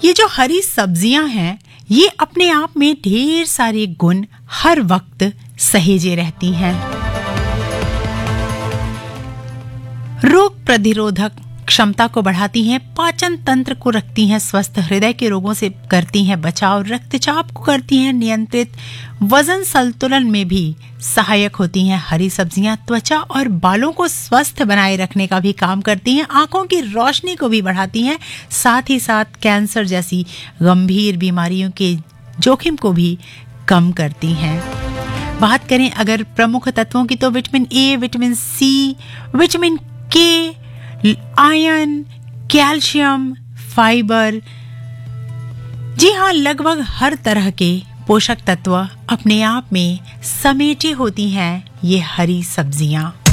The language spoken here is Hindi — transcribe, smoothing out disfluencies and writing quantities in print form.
ये जो हरी सब्जियां हैं, ये अपने आप में ढेर सारे गुण हर वक्त सहेजे रहती हैं। रोग प्रतिरोधक क्षमता को बढ़ाती हैं, पाचन तंत्र को रखती हैं स्वस्थ, हृदय के रोगों से करती हैं बचाव, रक्तचाप को करती हैं नियंत्रित, वजन संतुलन में भी सहायक होती हैं। हरी सब्जियां त्वचा और बालों को स्वस्थ बनाए रखने का भी काम करती हैं, आंखों की रोशनी को भी बढ़ाती हैं, साथ ही साथ कैंसर जैसी गंभीर बीमारियों के जोखिम को भी कम करती हैं। बात करें अगर प्रमुख तत्वों की तो vitamin A, vitamin C, vitamin के, आयरन, कैल्शियम, फाइबर, जी हाँ, लगभग हर तरह के पोषक तत्व अपने आप में समेटे होती हैं ये हरी सब्जियां।